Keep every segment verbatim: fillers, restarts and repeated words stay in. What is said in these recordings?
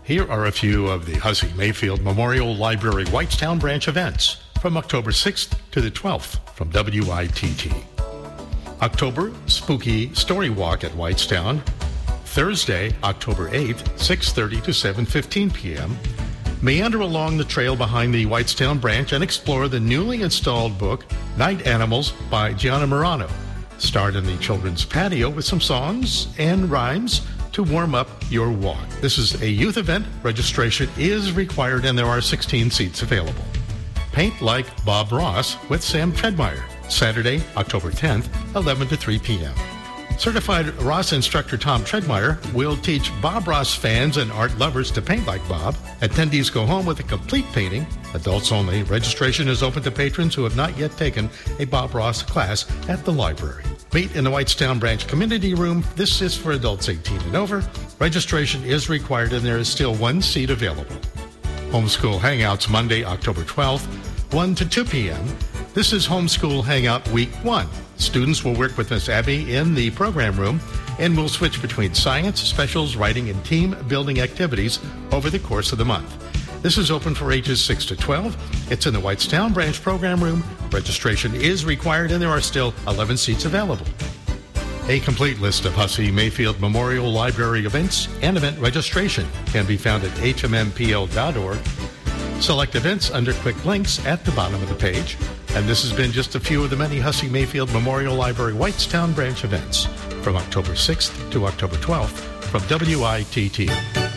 Here are a few of the Hussey Mayfield Memorial Library Whitestown Branch events from October sixth to the twelfth from W I T T. October Spooky Story Walk at Whitestown. Thursday, October eighth, six thirty to seven fifteen p.m. Meander along the trail behind the Whitestown branch and explore the newly installed book, Night Animals by Gianna Morano. Start in the children's patio with some songs and rhymes to warm up your walk. This is a youth event. Registration is required and there are sixteen seats available. Paint Like Bob Ross with Sam Treadmeyer. Saturday, October tenth, eleven to three p.m. Certified Ross instructor Tom Treadmeyer will teach Bob Ross fans and art lovers to paint like Bob. Attendees go home with a complete painting. Adults only. Registration is open to patrons who have not yet taken a Bob Ross class at the library. Meet in the Whitestown Branch Community Room. This is for adults eighteen and over. Registration is required and there is still one seat available. Homeschool Hangouts Monday, October twelfth, one to two p.m. This is Homeschool Hangout Week one. Students will work with Miss Abby in the program room and will switch between science, specials, writing, and team-building activities over the course of the month. This is open for ages six to twelve. It's in the Whitestown Branch program room. Registration is required and there are still eleven seats available. A complete list of Hussey Mayfield Memorial Library events and event registration can be found at h m m p l dot org. Select events under quick links at the bottom of the page. And this has been just a few of the many Hussey Mayfield Memorial Library Whitestown Branch events from October sixth to October twelfth from W I T T.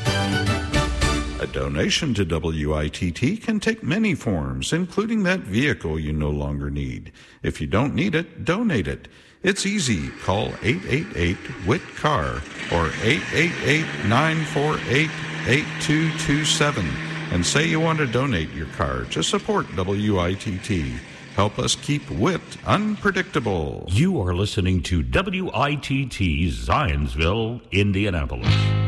A donation to W I T T can take many forms, including that vehicle you no longer need. If you don't need it, donate it. It's easy. Call eight eight eight W I T C A R or eight eight eight, nine four eight, eight two two seven and say you want to donate your car to support W I T T. Help us keep W I T unpredictable. You are listening to W I T T Zionsville, Indianapolis.